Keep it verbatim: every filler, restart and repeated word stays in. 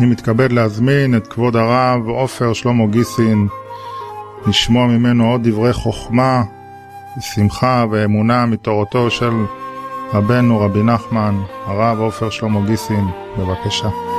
אני מתכבד להזמין את כבוד הרב עופר שלמה גיסין, לשמוע ממנו עוד דברי חוכמה, שמחה ואמונה מתורתו של רבנו רבי נחמן. הרב עופר שלמה גיסין, בבקשה.